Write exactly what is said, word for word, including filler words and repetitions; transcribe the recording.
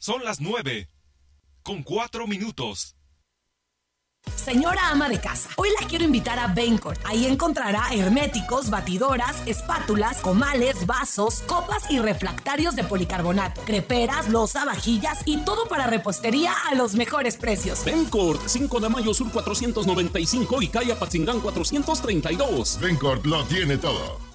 Son las nueve, con cuatro minutos. Señora ama de casa, hoy la quiero invitar a Bencourt. Ahí encontrará herméticos, batidoras, espátulas, comales, vasos, copas y refractarios de policarbonato, creperas, loza, vajillas y todo para repostería a los mejores precios. Bencourt, cinco de mayo sur cuatrocientos noventa y cinco y calle Apatzingán cuatrocientos treinta y dos. Bencourt lo tiene todo.